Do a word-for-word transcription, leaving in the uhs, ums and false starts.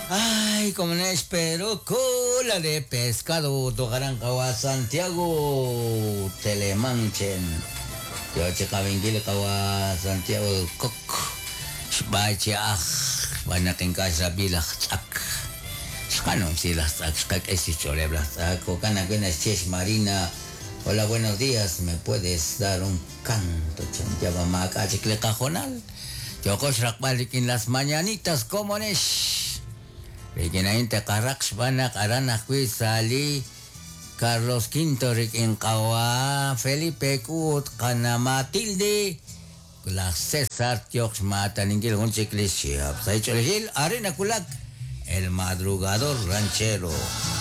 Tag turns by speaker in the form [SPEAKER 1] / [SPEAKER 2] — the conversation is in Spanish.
[SPEAKER 1] Ay, como no espero, cola de pescado, tocarán kawa Santiago, telemanchen. Yo checa vingil kawa Santiago, kok. Baca ah, banyak yang kasih bilah tak. Sekarang sila tak, sekarang esi chole belah tak. Kokan aku na Ches Marina. Hola, buenos días, ¿me puedes dar un canto? Llama maca chicle cajonal. Yo kosrak balikin las mañanitas, como nesh. Reginain te karaks banak aranak sali Carlos Quinto Rikin Kawa Felipe Kut Kana Matilde la César Tiox Mata Ningil Hunchiklis Siap Sai Cholgil Arena Kulak El Madrugador Ranchero.